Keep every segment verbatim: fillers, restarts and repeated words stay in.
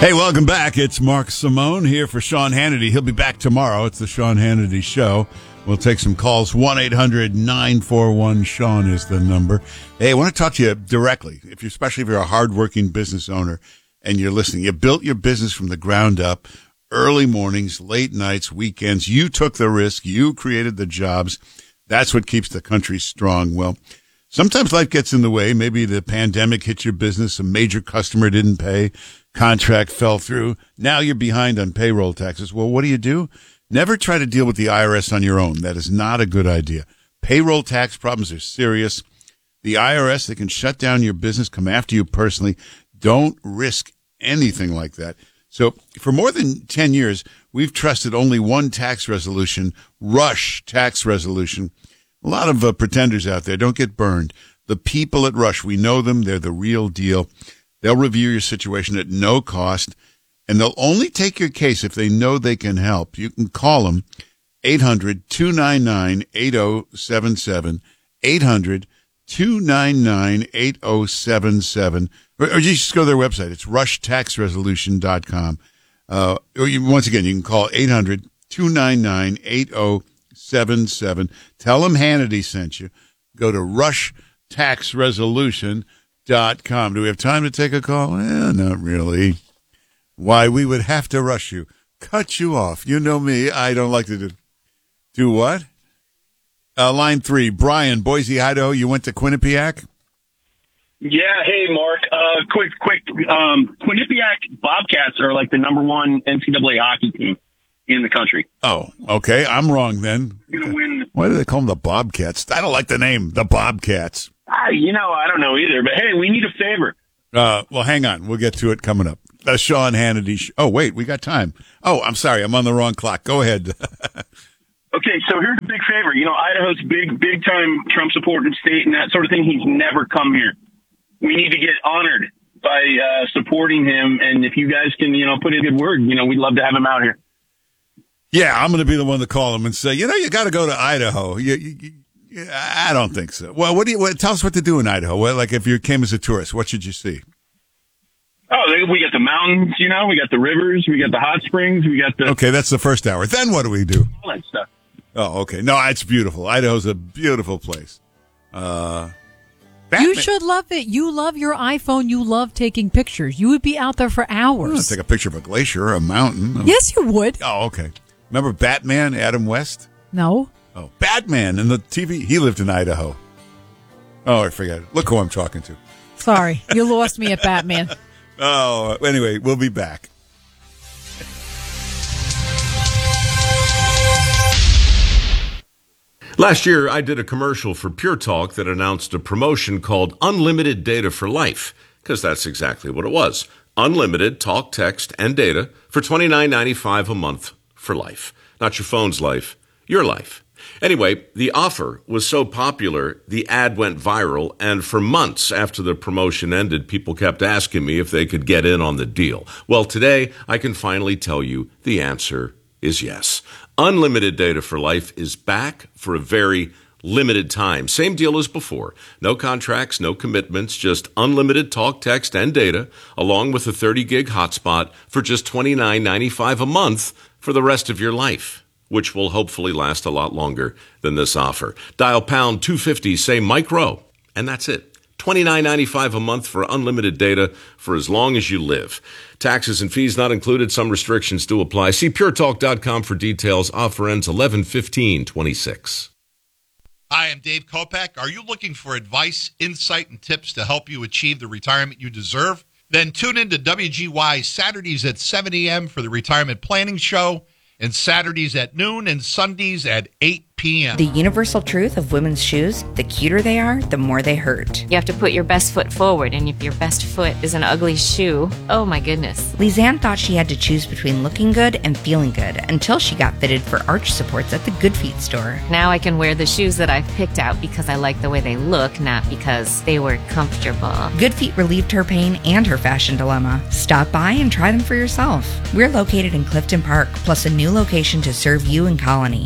Hey, welcome back. It's Mark Simone here for Sean Hannity. He'll be back tomorrow. It's the Sean Hannity Show. We'll take some calls. one eight hundred nine four one Sean is the number. Hey, I want to talk to you directly, if you, especially if you're a hardworking business owner and you're listening. You built your business from the ground up, early mornings, late nights, weekends. You took the risk. You created the jobs. That's what keeps the country strong. Well, sometimes life gets in the way. Maybe the pandemic hit your business. A major customer didn't pay. Contract fell through. Now you're behind on payroll taxes. Well, what do you do? Never try to deal with the I R S on your own. That is not a good idea. Payroll tax problems are serious. The I R S, they can shut down your business, come after you personally. Don't risk anything like that. So for more than ten years, we've trusted only one tax resolution, Rush Tax Resolution. A lot of uh, pretenders out there. Don't get burned. The people at Rush, we know them. They're the real deal. They'll review your situation at no cost, and they'll only take your case if they know they can help. You can call them, eight hundred two nine nine eight zero seven seven, eight hundred two nine nine eight zero seven seven, or, or just go to their website. It's rush tax resolution dot com. Uh, or you, once again, you can call eight hundred two nine nine eight zero seven seven. Tell them Hannity sent you. Go to rush tax resolution dot com. Do we have time to take a call? Eh, not really. Why, we would have to rush you, cut you off. You know me. I don't like to do. Do what? Uh, line three, Brian, Boise, Idaho. You went to Quinnipiac? Yeah. Hey, Mark. Uh, quick, quick. Um, Quinnipiac Bobcats are like the number one N C double A hockey team in the country. Oh, okay. I'm wrong then. You're gonna win. Why do they call them the Bobcats? I don't like the name, the Bobcats. Uh, you know, I don't know either, but hey, we need a favor. Uh, well, hang on. We'll get to it coming up. The Sean Hannity sh- Oh, wait, we got time. Oh, I'm sorry. I'm on the wrong clock. Go ahead. Okay, so here's a big favor. You know, Idaho's big, big time Trump supporting state and that sort of thing. He's never come here. We need to get honored by uh, supporting him. And if you guys can, you know, put in a good word, you know, we'd love to have him out here. Yeah, I'm going to be the one to call him and say, you know, you got to go to Idaho. You, you, you, I don't think so. Well, what do you what, tell us what to do in Idaho? Well, like if you came as a tourist, what should you see? Oh, we got the mountains, you know, we got the rivers, we got the hot springs, we got the... Okay, that's the first hour. Then what do we do? All that stuff. Oh, okay. No, it's beautiful. Idaho's a beautiful place. Uh, Batman. You should love it. You love your iPhone. You love taking pictures. You would be out there for hours. I'll take a picture of a glacier or a mountain. Yes, you would. Oh, okay. Remember Batman, Adam West? No. Oh, Batman in the T V. He lived in Idaho. Oh, I forget it. Look who I'm talking to. Sorry. You lost me at Batman. Oh, anyway, we'll be back. Last year, I did a commercial for Pure Talk that announced a promotion called Unlimited Data for Life, because that's exactly what it was. Unlimited talk, text, and data for twenty-nine ninety-five a month for life. Not your phone's life, your life. Anyway, the offer was so popular, the ad went viral, and for months after the promotion ended, people kept asking me if they could get in on the deal. Well, today, I can finally tell you the answer is yes. Unlimited Data for Life is back for a very limited time. Same deal as before. No contracts, no commitments, just unlimited talk, text, and data, along with a thirty gig hotspot for just twenty-nine ninety-five a month for the rest of your life, which will hopefully last a lot longer than this offer. Dial pound two fifty, say micro, and that's it. twenty-nine ninety-five a month for unlimited data for as long as you live. Taxes and fees not included. Some restrictions do apply. See pure talk dot com for details. Offer ends eleven fifteen twenty-six. Hi, I'm Dave Kopak. Are you looking for advice, insight, and tips to help you achieve the retirement you deserve? Then tune in to W G Y Saturdays at seven a.m. for the Retirement Planning Show, and Saturdays at noon and Sundays at eight p.m. The universal truth of women's shoes, the cuter they are, the more they hurt. You have to put your best foot forward, and if your best foot is an ugly shoe, oh my goodness. Lisanne thought she had to choose between looking good and feeling good until she got fitted for arch supports at the Good Feet store. Now I can wear the shoes that I've picked out because I like the way they look, not because they were comfortable. Good Feet relieved her pain and her fashion dilemma. Stop by and try them for yourself. We're located in Clifton Park, plus a new location to serve you in Colony.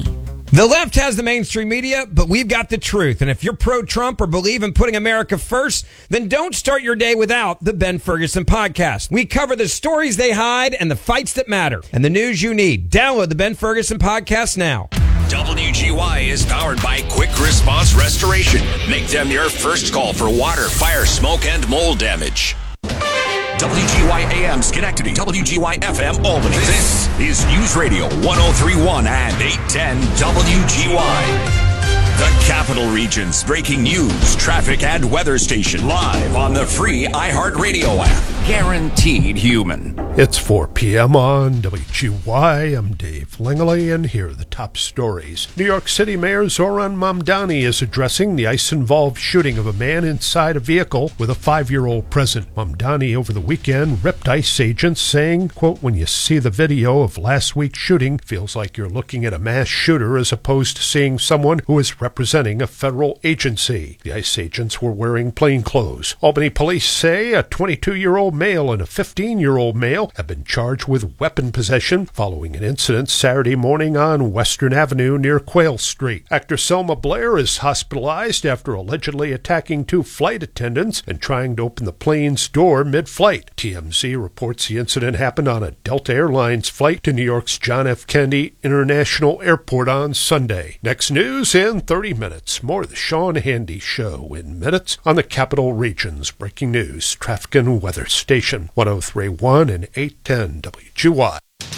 The left has the mainstream media, but we've got the truth. And if you're pro-Trump or believe in putting America first, then don't start your day without the Ben Ferguson Podcast. We cover the stories they hide and the fights that matter and the news you need. Download the Ben Ferguson Podcast now. W G Y is powered by Quick Response Restoration. Make them your first call for water, fire, smoke, and mold damage. W G Y A M Schenectady, W G Y F M Albany. This is News Radio one oh three point one and eight ten W G Y. The Capital Region's breaking news, traffic, and weather station live on the free iHeartRadio app. Guaranteed human. It's four p.m. on W G Y. I'm Dave Langley, and here are the top stories. New York City Mayor Zoran Mamdani is addressing the ICE-involved shooting of a man inside a vehicle with a five-year-old present. Mamdani over the weekend ripped ICE agents, saying, quote, "When you see the video of last week's shooting, feels like you're looking at a mass shooter as opposed to seeing someone who is representing a federal agency." The ICE agents were wearing plain clothes. Albany police say a twenty-two-year-old male and a fifteen-year-old male have been charged with weapon possession following an incident Saturday morning on Western Avenue near Quayle Street. Actor Selma Blair is hospitalized after allegedly attacking two flight attendants and trying to open the plane's door mid-flight. T M Z reports the incident happened on a Delta Airlines flight to New York's John F. Kennedy International Airport on Sunday. Next news in thirty minutes. More of the Sean Hannity Show in minutes on the Capital Region's breaking news, traffic and weather station one oh three point one and eight ten W G Y.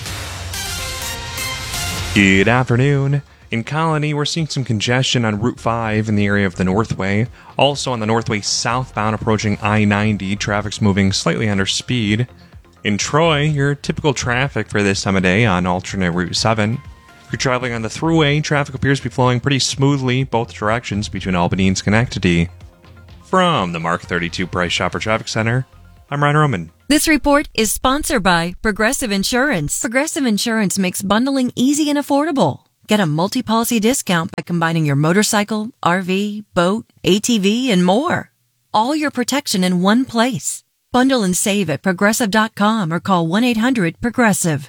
Good afternoon. In Colony, we're seeing some congestion on Route five in the area of the Northway. Also on the Northway southbound approaching I ninety, traffic's moving slightly under speed. In Troy, your typical traffic for this time of day on alternate Route seven. If you're traveling on the Thruway, traffic appears to be flowing pretty smoothly both directions between Albany and Schenectady. From the Mark thirty-two Price Shopper Traffic Center, I'm Ryan Roman. This report is sponsored by Progressive Insurance. Progressive Insurance makes bundling easy and affordable. Get a multi-policy discount by combining your motorcycle, R V, boat, A T V, and more. All your protection in one place. Bundle and save at progressive dot com or call one eight hundred progressive.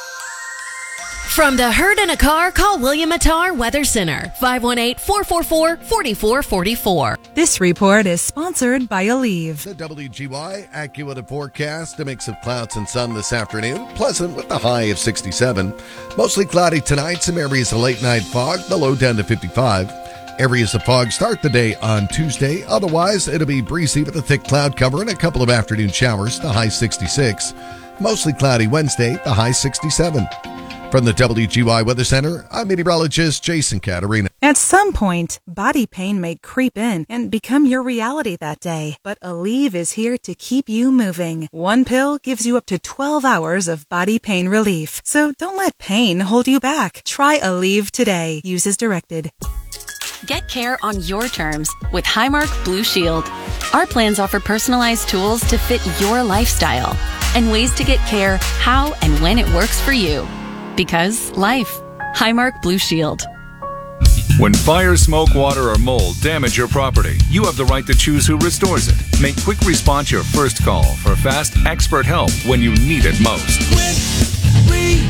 From the Herd in a Car, call William Attar Weather Center, five one eight, four four four, four four four four. This report is sponsored by Aleve. The W G Y AccuWeather forecast, a mix of clouds and sun this afternoon. Pleasant with a high of sixty-seven. Mostly cloudy tonight, some areas of late night fog, the low down to fifty-five. Areas of fog start the day on Tuesday. Otherwise, it'll be breezy with a thick cloud cover and a couple of afternoon showers, the high sixty-six. Mostly cloudy Wednesday, the high sixty-seven. From the W G Y Weather Center, I'm meteorologist Jason Caterina. At some point, body pain may creep in and become your reality that day. But Aleve is here to keep you moving. One pill gives you up to twelve hours of body pain relief. So don't let pain hold you back. Try Aleve today. Use as directed. Get care on your terms with Highmark Blue Shield. Our plans offer personalized tools to fit your lifestyle and ways to get care how and when it works for you. Because life. Highmark Blue Shield. When fire, smoke, water, or mold damage your property, you have the right to choose who restores it. Make Quick Response your first call for fast, expert help when you need it most. Quick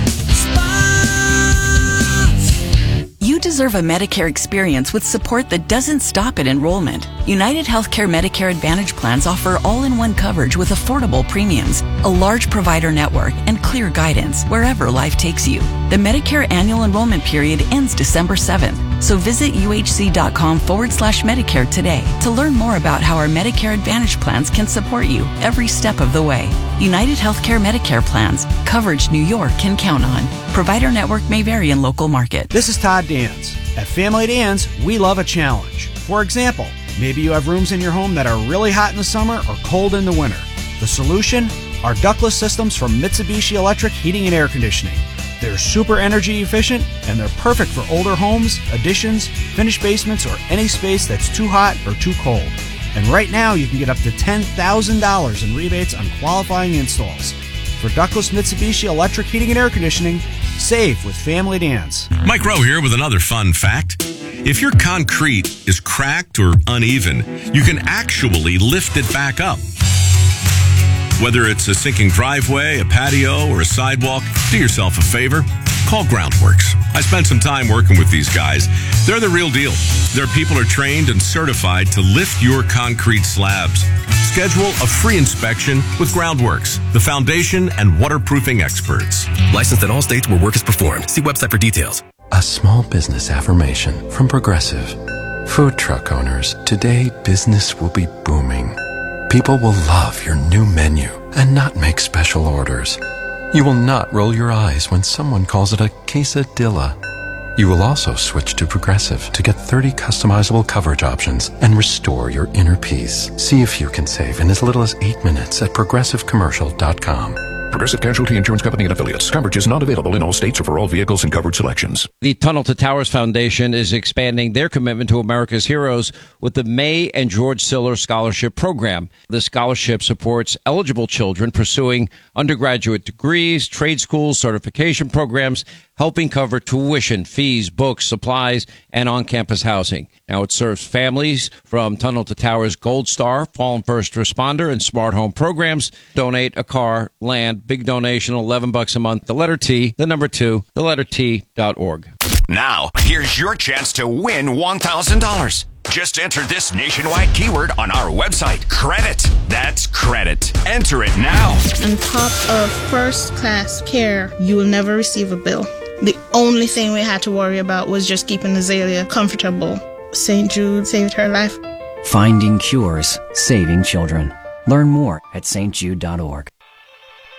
You deserve a Medicare experience with support that doesn't stop at enrollment. United Healthcare Medicare Advantage plans offer all-in-one coverage with affordable premiums, a large provider network, and clear guidance wherever life takes you. The Medicare annual enrollment period ends December seventh, so visit uhc.com forward slash Medicare today to learn more about how our Medicare Advantage plans can support you every step of the way. United Healthcare Medicare plans, coverage New York can count on. Provider network may vary in local market. This is Todd Dans. At Family Dans, we love a challenge. For example, maybe you have rooms in your home that are really hot in the summer or cold in the winter. The solution? Our ductless systems from Mitsubishi Electric Heating and Air Conditioning. They're super energy efficient and they're perfect for older homes, additions, finished basements, or any space that's too hot or too cold. And right now you can get up to ten thousand dollars in rebates on qualifying installs. For ductless Mitsubishi Electric Heating and Air Conditioning, save with Family Dans. Mike Rowe here with another fun fact. If your concrete is cracked or uneven, you can actually lift it back up. Whether it's a sinking driveway, a patio, or a sidewalk, do yourself a favor. call Groundworks. I spent some time working with these guys. They're the real deal. Their people are trained and certified to lift your concrete slabs. Schedule a free inspection with Groundworks, the foundation and waterproofing experts. Licensed in all states where work is performed. See website for details. A small business affirmation from Progressive. Food truck owners, today business will be booming. People will love your new menu and not make special orders. You will not roll your eyes when someone calls it a quesadilla. You will also switch to Progressive to get thirty customizable coverage options and restore your inner peace. See if you can save in as little as eight minutes at progressive commercial dot com. Progressive Casualty Insurance Company and Affiliates. Coverage is not available in all states or for all vehicles and covered selections. The Tunnel to Towers Foundation is expanding their commitment to America's heroes with the May and George Siller Scholarship Program. The scholarship supports eligible children pursuing undergraduate degrees, trade schools, certification programs, helping cover tuition, fees, books, supplies, and on-campus housing. Now it serves families from Tunnel to Towers Gold Star, Fallen First Responder, and Smart Home programs. Donate a car, land, big donation, eleven bucks a month. The letter T, the number two, the letter T dot org. Now, here's your chance to win one thousand dollars. Just enter this nationwide keyword on our website. Credit. That's credit. Enter it now. On top of first-class care, you will never receive a bill. The only thing we had to worry about was just keeping Azalea comfortable. Saint Jude saved her life. Finding cures, saving children. Learn more at s t jude dot org.